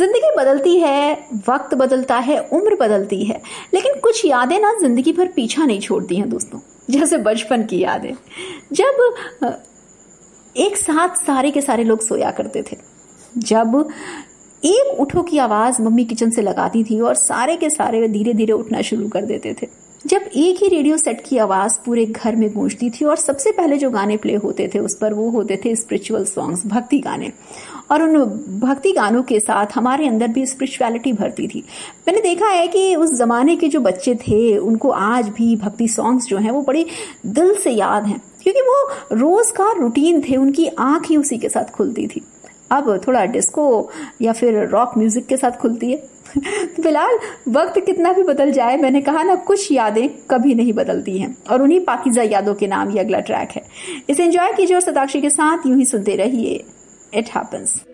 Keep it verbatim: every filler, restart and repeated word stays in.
जिंदगी बदलती है, वक्त बदलता है, उम्र बदलती है, लेकिन कुछ यादें ना जिंदगी भर पीछा नहीं छोड़ती हैं दोस्तों। जैसे बचपन की यादें, जब एक साथ सारे के सारे लोग सोया करते थे, जब एक उठो की आवाज मम्मी किचन से लगाती थी और सारे के सारे धीरे धीरे उठना शुरू कर देते थे, जब एक ही रेडियो सेट की आवाज पूरे घर में गूंजती थी और सबसे पहले जो गाने प्ले होते थे उस पर वो होते थे स्पिरिचुअल सॉन्ग्स, भक्ति गाने, और उन भक्ति गानों के साथ हमारे अंदर भी स्पिरिचुअलिटी भरती थी। मैंने देखा है कि उस जमाने के जो बच्चे थे उनको आज भी भक्ति सॉन्ग्स जो हैं वो बड़ी दिल से याद हैं, क्योंकि वो रोज का रूटीन थे, उनकी आंख ही उसी के साथ खुलती थी। अब थोड़ा डिस्को या फिर रॉक म्यूजिक के साथ खुलती है। फिलहाल वक्त कितना भी बदल जाए, मैंने कहा ना, कुछ यादें कभी नहीं बदलती हैं, और उन्हीं पाकीज़ा यादों के नाम ये अगला ट्रैक है। इसे एंजॉय कीजिए और सताक्षी के साथ यूं ही सुनते रहिए। It happens.